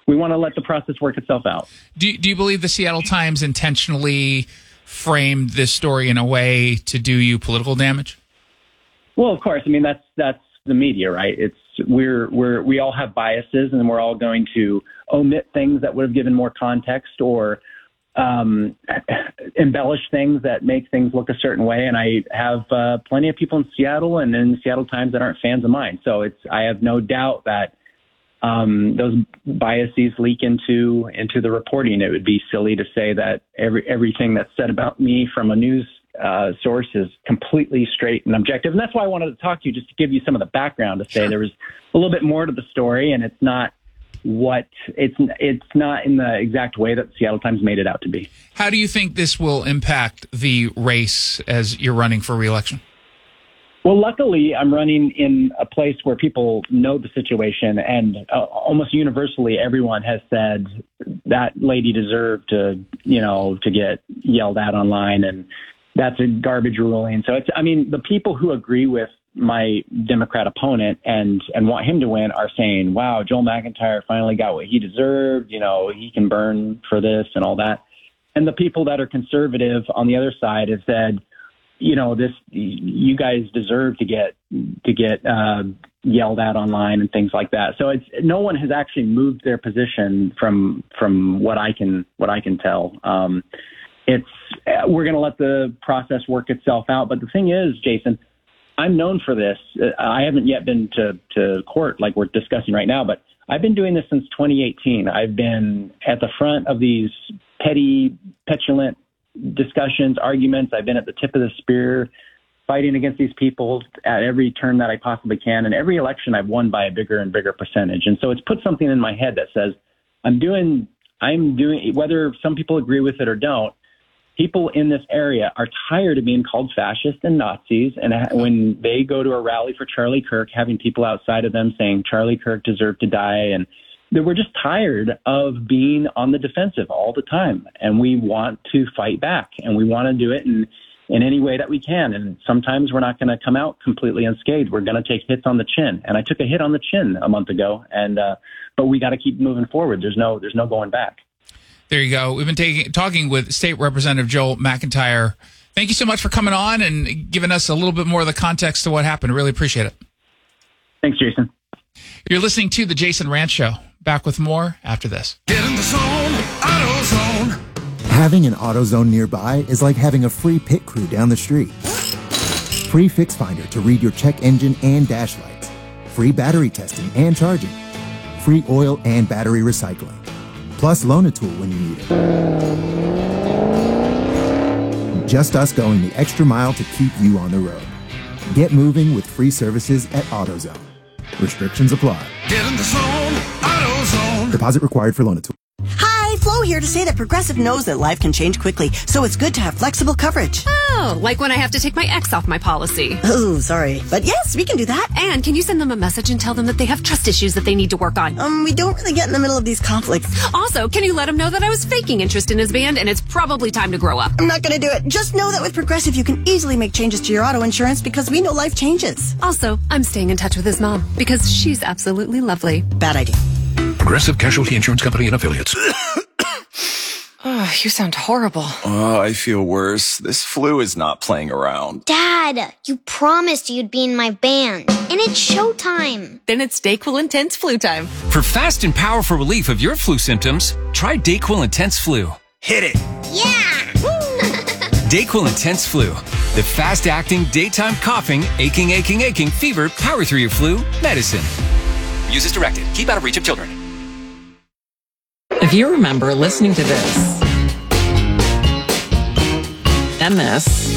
we want to let the process work itself out. Do you believe the Seattle Times intentionally framed this story in a way to do you political damage? Well, of course. I mean, that's the media, right? We all have biases, and we're all going to omit things that would have given more context or embellish things that make things look a certain way. And I have plenty of people in Seattle and in the Seattle Times that aren't fans of mine. So I have no doubt that those biases leak into the reporting. It would be silly to say that everything that's said about me from a news source is completely straight and objective. And that's why I wanted to talk to you, just to give you some of the background, to say there was a little bit more to the story, and it's not in the exact way that the Seattle Times made it out to be. How do you think this will impact the race as you're running for re-election? Well, luckily, I'm running in a place where people know the situation, and almost universally, everyone has said that lady deserved to get yelled at online, and that's a garbage ruling. So the people who agree with my Democrat opponent and want him to win are saying, wow, Joel McIntyre finally got what he deserved. He can burn for this and all that. And the people that are conservative on the other side have said, you guys deserve to get yelled at online and things like that. So no one has actually moved their position from what I can tell. We're going to let the process work itself out. But the thing is, Jason, I'm known for this. I haven't yet been to court like we're discussing right now, but I've been doing this since 2018. I've been at the front of these petty, petulant discussions, arguments. I've been at the tip of the spear fighting against these people at every turn that I possibly can. And every election I've won by a bigger and bigger percentage. And so it's put something in my head that says I'm doing, whether some people agree with it or don't, people in this area are tired of being called fascist and Nazis. And when they go to a rally for Charlie Kirk, having people outside of them saying Charlie Kirk deserved to die. And we're just tired of being on the defensive all the time. And we want to fight back, and we want to do it in any way that we can. And sometimes we're not going to come out completely unscathed. We're going to take hits on the chin. And I took a hit on the chin a month ago. But we got to keep moving forward. There's no going back. There you go. We've been talking with State Representative Joel McIntyre. Thank you so much for coming on and giving us a little bit more of the context to what happened. Really appreciate it. Thanks, Jason. You're listening to The Jason Rantz Show. Back with more after this. Get in the zone, AutoZone. Having an AutoZone nearby is like having a free pit crew down the street. Free Fix Finder to read your check engine and dash lights. Free battery testing and charging. Free oil and battery recycling. Plus Loan-A-Tool when you need it. Just us going the extra mile to keep you on the road. Get moving with free services at AutoZone. Restrictions apply. Get in the zone, AutoZone. Deposit required for Loan-A-Tool. Hi, Flo here to say that Progressive knows that life can change quickly, so it's good to have flexible coverage. Oh, like when I have to take my ex off my policy. Oh, sorry. But yes, we can do that. And can you send them a message and tell them that they have trust issues that they need to work on? We don't really get in the middle of these conflicts. Also, can you let him know that I was faking interest in his band and it's probably time to grow up? I'm not going to do it. Just know that with Progressive, you can easily make changes to your auto insurance because we know life changes. Also, I'm staying in touch with his mom because she's absolutely lovely. Bad idea. Progressive Casualty Insurance Company and Affiliates. Oh, you sound horrible. Oh, I feel worse. This flu is not playing around. Dad, you promised you'd be in my band. And it's showtime. Then it's DayQuil Intense Flu time. For fast and powerful relief of your flu symptoms, try DayQuil Intense Flu. Hit it. Yeah! DayQuil Intense Flu. The fast-acting, daytime coughing, aching, fever, power through your flu medicine. Use as directed. Keep out of reach of children. If you remember listening to this, and this,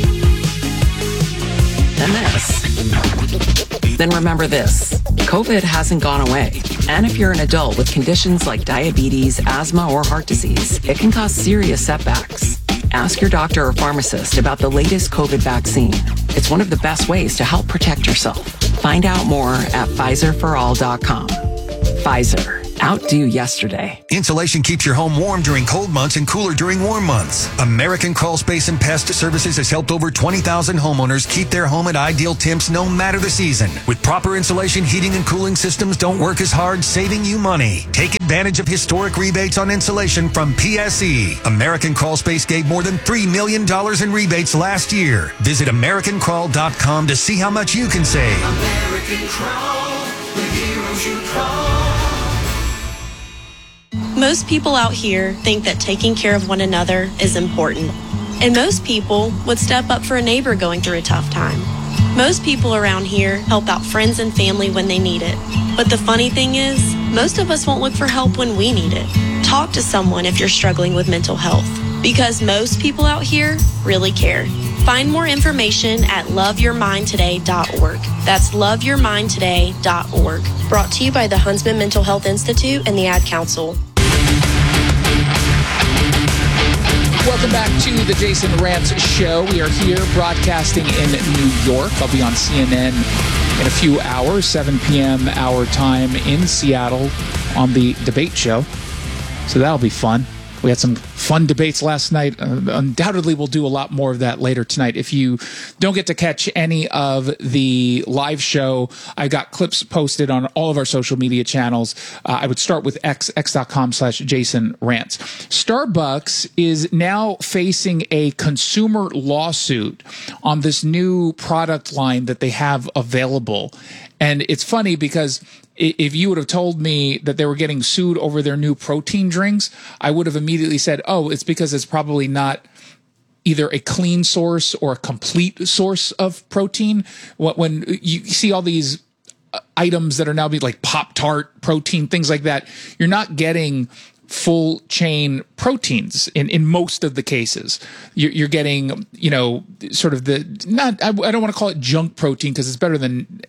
and this, then remember this. COVID hasn't gone away. And if you're an adult with conditions like diabetes, asthma, or heart disease, it can cause serious setbacks. Ask your doctor or pharmacist about the latest COVID vaccine. It's one of the best ways to help protect yourself. Find out more at PfizerForAll.com. Pfizer. Outdo yesterday. Insulation keeps your home warm during cold months and cooler during warm months. American Crawl Space and Pest Services has helped over 20,000 homeowners keep their home at ideal temps no matter the season. With proper insulation, heating and cooling systems don't work as hard, saving you money. Take advantage of historic rebates on insulation from PSE. American Crawl Space gave more than $3 million in rebates last year. Visit AmericanCrawl.com to see how much you can save. American Crawl, the heroes you call. Most people out here think that taking care of one another is important. And most people would step up for a neighbor going through a tough time. Most people around here help out friends and family when they need it. But the funny thing is, most of us won't look for help when we need it. Talk to someone if you're struggling with mental health, because most people out here really care. Find more information at loveyourmindtoday.org. That's loveyourmindtoday.org. Brought to you by the Huntsman Mental Health Institute and the Ad Council. Welcome back to the Jason Rantz Show. We are here broadcasting in New York. I'll be on CNN in a few hours, 7 p.m. our time in Seattle on the debate show. So that'll be fun. We had some fun debates last night. Undoubtedly, we'll do a lot more of that later tonight. If you don't get to catch any of the live show, I got clips posted on all of our social media channels. I would start with x.com/Jason Rantz. Starbucks is now facing a consumer lawsuit on this new product line that they have available. And it's funny because if you would have told me that they were getting sued over their new protein drinks, I would have immediately said, oh, it's because it's probably not either a clean source or a complete source of protein. When you see all these items that are now being like Pop-Tart protein, things like that, you're not getting full chain proteins in most of the cases. You're getting, sort of I don't want to call it junk protein because it's better than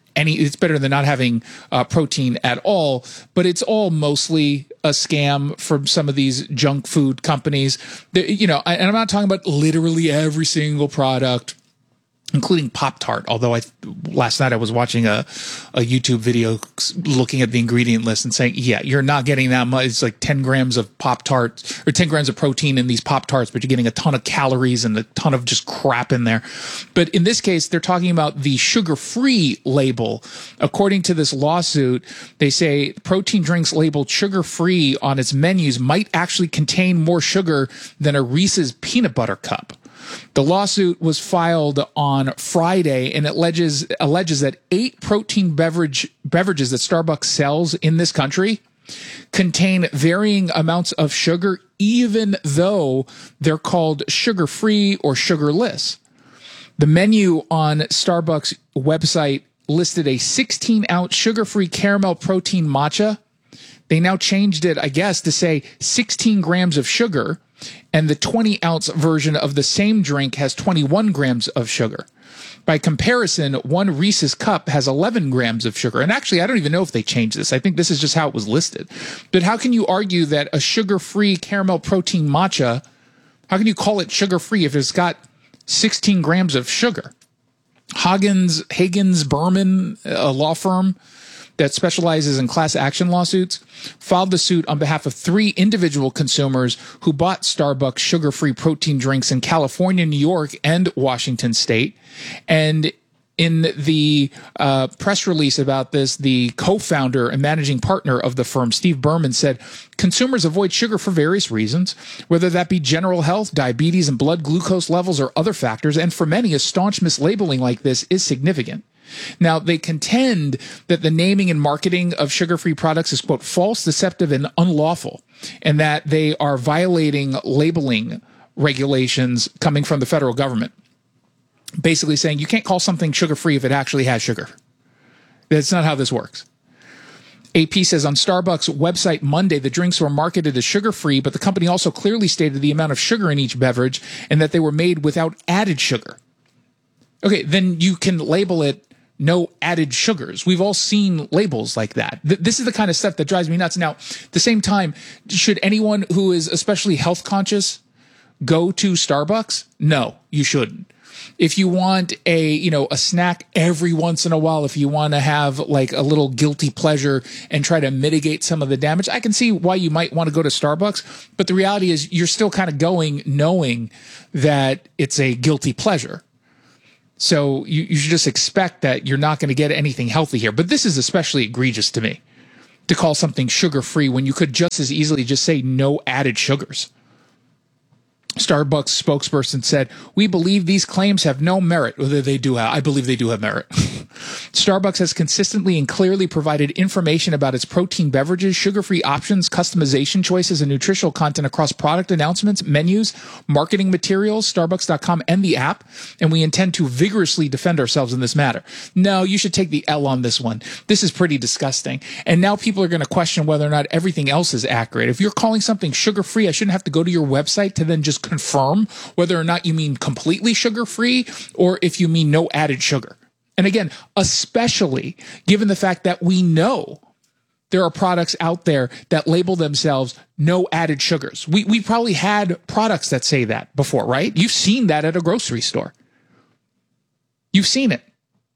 not having protein at all, but it's all mostly a scam from some of these junk food companies. And I'm not talking about literally every single product, including Pop-Tart, although last night I was watching a YouTube video looking at the ingredient list and saying, yeah, you're not getting that much. It's like 10 grams of Pop-Tart or 10 grams of protein in these Pop-Tarts, but you're getting a ton of calories and a ton of just crap in there. But in this case, they're talking about the sugar-free label. According to this lawsuit, they say protein drinks labeled sugar-free on its menus might actually contain more sugar than a Reese's peanut butter cup. The lawsuit was filed on Friday and it alleges that 8 protein beverages that Starbucks sells in this country contain varying amounts of sugar, even though they're called sugar-free or sugarless. The menu on Starbucks' website listed a 16-ounce sugar-free caramel protein matcha. They now changed it, I guess, to say 16 grams of sugar. And the 20-ounce version of the same drink has 21 grams of sugar. By comparison, one Reese's cup has 11 grams of sugar. And actually, I don't even know if they changed this. I think this is just how it was listed. But how can you argue that a sugar-free caramel protein matcha, how can you call it sugar-free if it's got 16 grams of sugar? Hagens Berman, a law firm that specializes in class action lawsuits, filed the suit on behalf of 3 individual consumers who bought Starbucks sugar-free protein drinks in California, New York, and Washington State. And in the press release about this, the co-founder and managing partner of the firm, Steve Berman, said, consumers avoid sugar for various reasons, whether that be general health, diabetes, and blood glucose levels, or other factors. And for many, a staunch mislabeling like this is significant. Now, they contend that the naming and marketing of sugar-free products is, quote, false, deceptive, and unlawful, and that they are violating labeling regulations coming from the federal government. Basically saying you can't call something sugar-free if it actually has sugar. That's not how this works. AP says on Starbucks' website Monday, the drinks were marketed as sugar-free, but the company also clearly stated the amount of sugar in each beverage and that they were made without added sugar. Okay, then you can label it no added sugars. We've all seen labels like that. This is the kind of stuff that drives me nuts. Now, at the same time, should anyone who is especially health conscious go to Starbucks? No, you shouldn't. If you want a snack every once in a while, if you want to have like a little guilty pleasure and try to mitigate some of the damage, I can see why you might want to go to Starbucks. But the reality is you're still kind of going knowing that it's a guilty pleasure. So you should just expect that you're not going to get anything healthy here. But this is especially egregious to me, to call something sugar-free when you could just as easily just say no added sugars. Starbucks spokesperson said, "We believe these claims have no merit." Whether they do have, I believe they do have merit. Starbucks has consistently and clearly provided information about its protein beverages, sugar-free options, customization choices, and nutritional content across product announcements, menus, marketing materials, Starbucks.com, and the app, and we intend to vigorously defend ourselves in this matter. No, you should take the L on this one. This is pretty disgusting. And now people are going to question whether or not everything else is accurate. If you're calling something sugar-free, I shouldn't have to go to your website to then just confirm whether or not you mean completely sugar-free or if you mean no added sugar. And again, especially given the fact that we know there are products out there that label themselves no added sugars. We probably had products that say that before, right? You've seen that at a grocery store. You've seen it.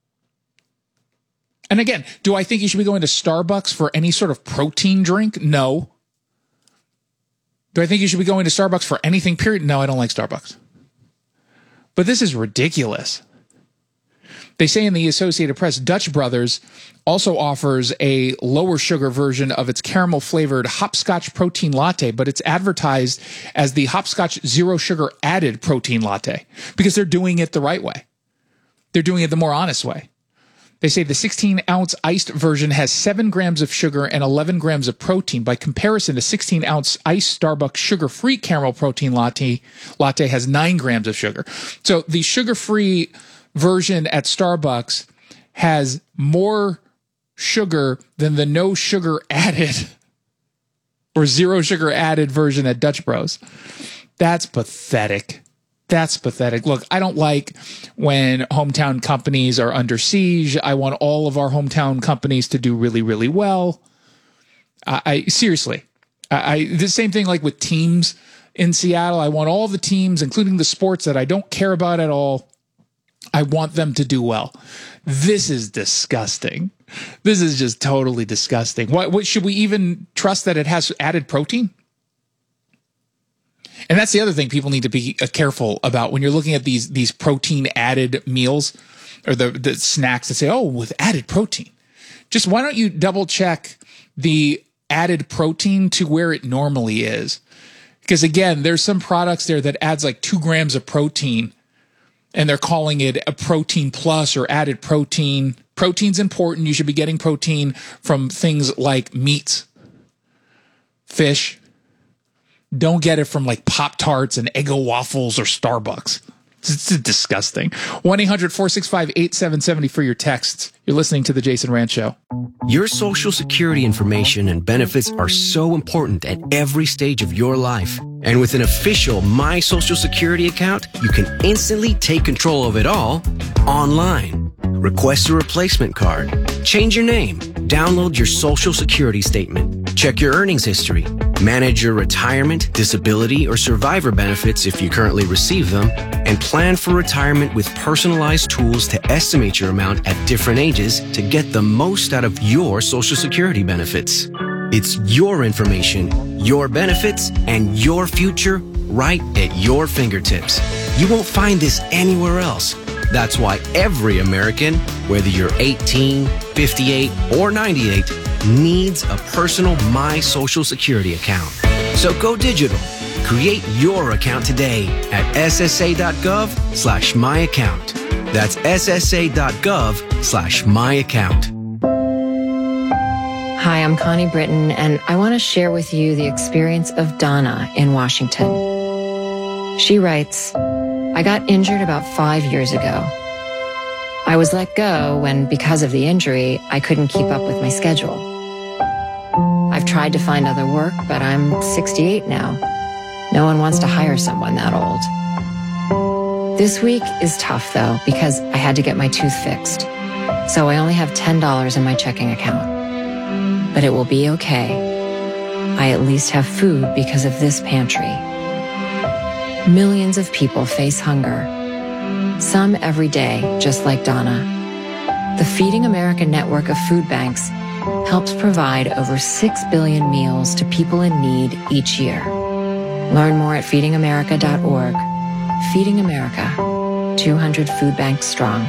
And again, do I think you should be going to Starbucks for any sort of protein drink? No. Do I think you should be going to Starbucks for anything, period? No, I don't like Starbucks. But this is ridiculous. They say in the Associated Press, Dutch Brothers also offers a lower sugar version of its caramel flavored hopscotch protein latte, but it's advertised as the hopscotch zero sugar added protein latte because they're doing it the right way. They're doing it the more honest way. They say the 16-ounce iced version has 7 grams of sugar and 11 grams of protein. By comparison, the 16-ounce iced Starbucks sugar-free caramel protein latte has 9 grams of sugar. So the sugar-free version at Starbucks has more sugar than the no sugar added or zero sugar added version at Dutch Bros. That's pathetic. That's pathetic. Look, I don't like when hometown companies are under siege. I want all of our hometown companies to do really, really well. Seriously, the same thing like with teams in Seattle. I want all the teams, including the sports that I don't care about at all, I want them to do well. This is disgusting. This is just totally disgusting. What should we even trust that it has added protein? And that's the other thing people need to be careful about when you're looking at these protein added meals or the snacks that say, oh, with added protein. Just why don't you double check the added protein to where it normally is? Because again, there's some products there that adds like 2 grams of protein and they're calling it a protein plus or added protein. Protein's important. You should be getting protein from things like meats, fish. Don't get it from like Pop-Tarts and Eggo waffles or Starbucks. It's disgusting. 1-800-465-8770 for your texts. You're listening to The Jason Rantz Show. Your Social Security information and benefits are so important at every stage of your life. And with an official My Social Security account, you can instantly take control of it all online. Request a replacement card. Change your name. Download your Social Security statement. Check your earnings history. Manage your retirement, disability, or survivor benefits if you currently receive them. And plan for retirement with personalized tools to estimate your amount at different ages to get the most out of your Social Security benefits. It's your information, your benefits, and your future right at your fingertips. You won't find this anywhere else. That's why every American, whether you're 18, 58, or 98, needs a personal My Social Security account. So go digital. Create your account today at ssa.gov/myaccount. That's ssa.gov/myaccount. Hi, I'm Connie Britton, and I want to share with you the experience of Donna in Washington. She writes, I got injured about 5 years ago. I was let go when, because of the injury, I couldn't keep up with my schedule. I've tried to find other work, but I'm 68 now. No one wants to hire someone that old. This week is tough, though, because I had to get my tooth fixed. So I only have $10 in my checking account. But it will be okay. I at least have food because of this pantry. Millions of people face hunger. some every day, just like Donna. The Feeding America network of food banks helps provide over 6 billion meals to people in need each year. Learn more at feedingamerica.org. Feeding America, 200 food banks strong.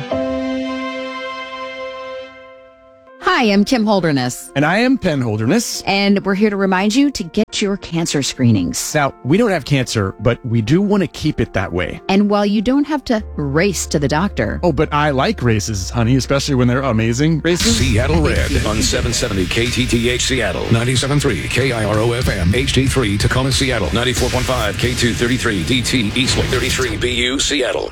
Hi, I'm Kim Holderness. And I am Penn Holderness. And we're here to remind you to get your cancer screenings. Now, we don't have cancer, but we do want to keep it that way. And while you don't have to race to the doctor. Oh, but I like races, honey, especially when they're amazing races. Seattle Red on 770 KTTH Seattle, 97.3 KIRO FM, HD3 Tacoma Seattle, 94.5 K233 DT Eastwood, 33 BU Seattle.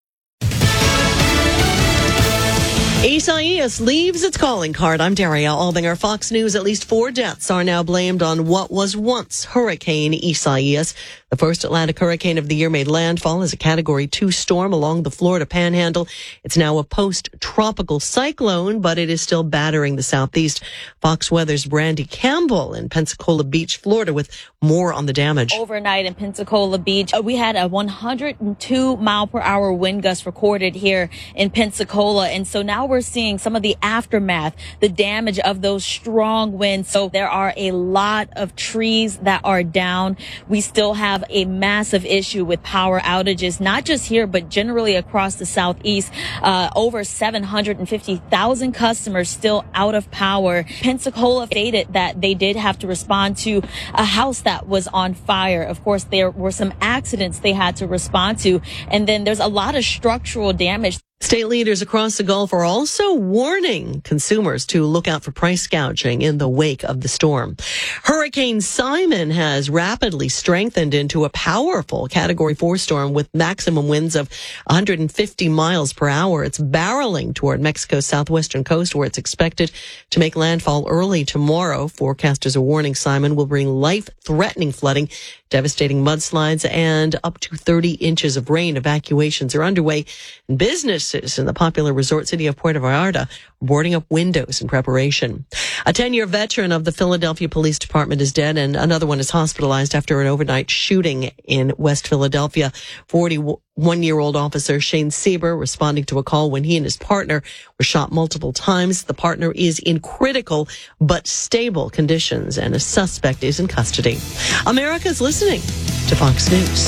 Isaias leaves its calling card. I'm Daria Albinger. Fox News. At least 4 deaths are now blamed on what was once Hurricane Isaias. The first Atlantic hurricane of the year made landfall as a Category 2 storm along the Florida Panhandle. It's now a post-tropical cyclone, but it is still battering the southeast. Fox Weather's Brandy Campbell in Pensacola Beach, Florida, with more on the damage. Overnight in Pensacola Beach, we had a 102-mile-per-hour wind gust recorded here in Pensacola, and so now we're seeing some of the aftermath, the damage of those strong winds. So there are a lot of trees that are down. We still have a massive issue with power outages, not just here, but generally across the southeast. Over 750,000 customers still out of power. Pensacola stated that they did have to respond to a house that was on fire. Of course, there were some accidents they had to respond to. And then there's a lot of structural damage. State leaders across the Gulf are also warning consumers to look out for price gouging in the wake of the storm. Hurricane Simon has rapidly strengthened into a powerful Category 4 storm with maximum winds of 150 miles per hour. It's barreling toward Mexico's southwestern coast, where it's expected to make landfall early tomorrow. Forecasters are warning Simon will bring life-threatening flooding, devastating mudslides, and up to 30 inches of rain. Evacuations are underway, and businesses in the popular resort city of Puerto Vallarta are boarding up windows in preparation. A 10-year veteran of the Philadelphia Police Department is dead, and another one is hospitalized after an overnight shooting in West Philadelphia. 41-year-old officer Shane Sieber responding to a call when he and his partner were shot multiple times. The partner is in critical but stable conditions, and a suspect is in custody. America's listening to Fox News.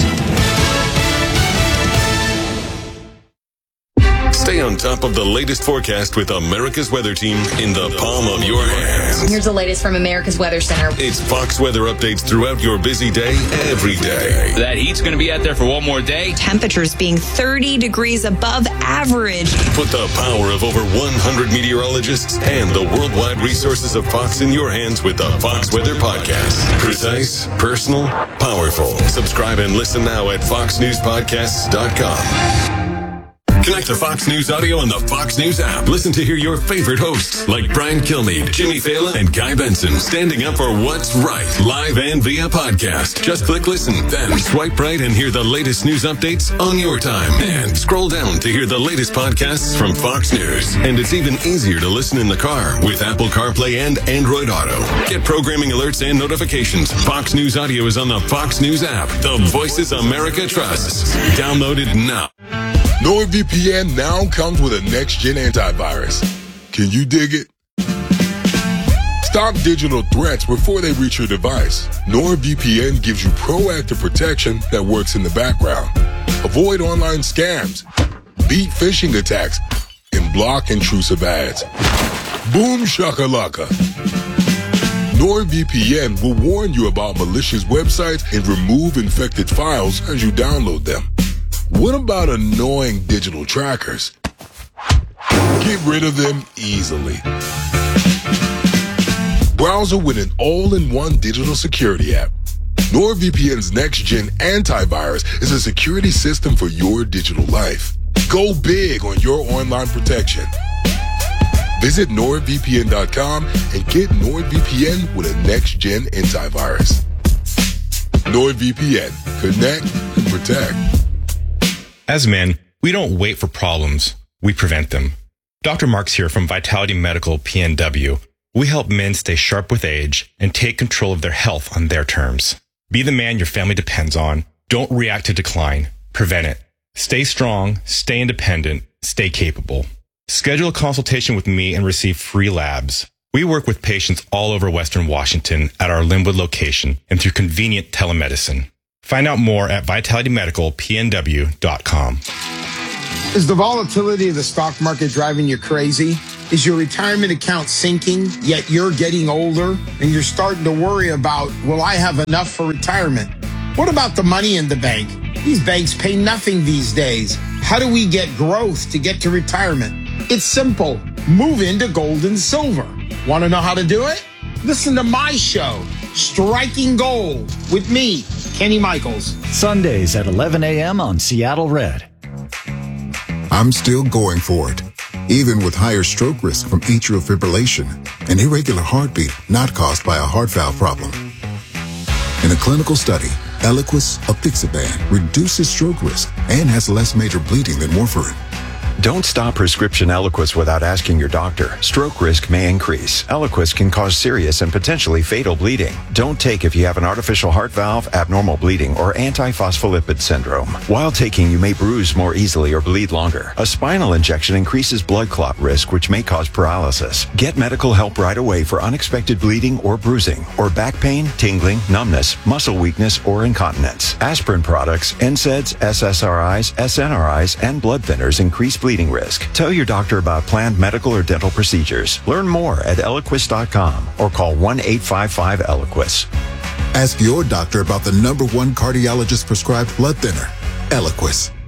Stay on top of the latest forecast with America's Weather Team in the palm of your hands. Here's the latest from America's Weather Center. It's Fox weather updates throughout your busy day, every day. That heat's going to be out there for one more day. Temperatures being 30 degrees above average. Put the power of over 100 meteorologists and the worldwide resources of Fox in your hands with the Fox Weather Podcast. Precise, personal, powerful. Subscribe and listen now at foxnewspodcasts.com. Connect to Fox News Audio on the Fox News app. Listen to hear your favorite hosts like Brian Kilmeade, Jimmy Fallon, and Guy Benson standing up for what's right, live and via podcast. Just click listen, then swipe right and hear the latest news updates on your time. And scroll down to hear the latest podcasts from Fox News. And it's even easier to listen in the car with Apple CarPlay and Android Auto. Get programming alerts and notifications. Fox News Audio is on the Fox News app. The voices America trusts. Download it now. NordVPN now comes with a next-gen antivirus. Can you dig it? Stop digital threats before they reach your device. NordVPN gives you proactive protection that works in the background. Avoid online scams, beat phishing attacks, and block intrusive ads. Boom shakalaka. NordVPN will warn you about malicious websites and remove infected files as you download them. What about annoying digital trackers? Get rid of them easily. Browser with an all-in-one digital security app. NordVPN's next-gen antivirus is a security system for your digital life. Go big on your online protection. Visit NordVPN.com and get NordVPN with a next-gen antivirus. NordVPN. Connect and protect. As men, we don't wait for problems, we prevent them. Dr. Marks here from Vitality Medical PNW. We help men stay sharp with age and take control of their health on their terms. Be the man your family depends on. Don't react to decline. Prevent it. Stay strong, stay independent, stay capable. Schedule a consultation with me and receive free labs. We work with patients all over Western Washington at our Linwood location and through convenient telemedicine. Find out more at vitalitymedicalpnw.com. Is the volatility of the stock market driving you crazy? Is your retirement account sinking, yet you're getting older and you're starting to worry about, will I have enough for retirement? What about the money in the bank? These banks pay nothing these days. How do we get growth to get to retirement? It's simple. Move into gold and silver. Want to know how to do it? Listen to my show, Striking Gold, with me, Kenny Michaels. Sundays at 11 a.m. on Seattle Red. I'm still going for it, even with higher stroke risk from atrial fibrillation, an irregular heartbeat not caused by a heart valve problem. In a clinical study, Eliquis apixaban reduces stroke risk and has less major bleeding than warfarin. Don't stop prescription Eliquis without asking your doctor. Stroke risk may increase. Eliquis can cause serious and potentially fatal bleeding. Don't take if you have an artificial heart valve, abnormal bleeding, or antiphospholipid syndrome. While taking, you may bruise more easily or bleed longer. A spinal injection increases blood clot risk, which may cause paralysis. Get medical help right away for unexpected bleeding or bruising, or back pain, tingling, numbness, muscle weakness, or incontinence. Aspirin products, NSAIDs, SSRIs, SNRIs, and blood thinners increase bleeding risk. Tell your doctor about planned medical or dental procedures. Learn more at Eliquis.com or call 1-855-ELIQUIS. Ask your doctor about the #1 cardiologist prescribed blood thinner, Eliquis.